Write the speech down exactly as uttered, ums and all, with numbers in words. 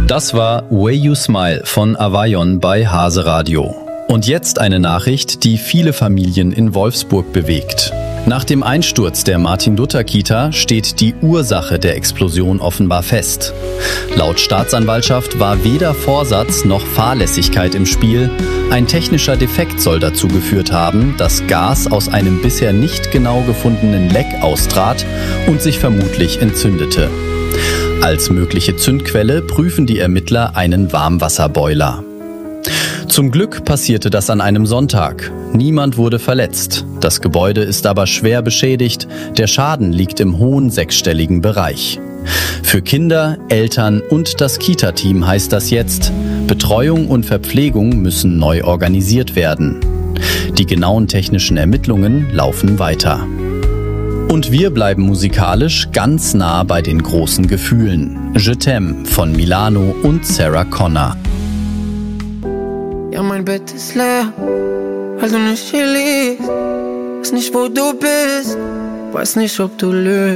Das war Way You Smile von Avayon bei Hase Radio. Und jetzt eine Nachricht, die viele Familien in Wolfsburg bewegt. Nach dem Einsturz der Martin-Luther-Kita steht die Ursache der Explosion offenbar fest. Laut Staatsanwaltschaft war weder Vorsatz noch Fahrlässigkeit im Spiel. Ein technischer Defekt soll dazu geführt haben, dass Gas aus einem bisher nicht genau gefundenen Leck austrat und sich vermutlich entzündete. Als mögliche Zündquelle prüfen die Ermittler einen Warmwasserboiler. Zum Glück passierte das an einem Sonntag. Niemand wurde verletzt. Das Gebäude ist aber schwer beschädigt. Der Schaden liegt im hohen sechsstelligen Bereich. Für Kinder, Eltern und das Kita-Team heißt das jetzt: Betreuung und Verpflegung müssen neu organisiert werden. Die genauen technischen Ermittlungen laufen weiter. Und wir bleiben musikalisch ganz nah bei den großen Gefühlen. Je t'aime von Milano und Sarah Connor. Ja, mein Bett ist leer, weil du nicht hier liegst. Weiß nicht, wo du bist, weiß nicht, ob du lügst.